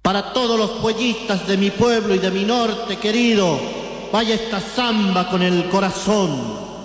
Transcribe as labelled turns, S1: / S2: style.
S1: Para todos los puellistas de mi pueblo y de mi norte querido, vaya esta samba con el corazón.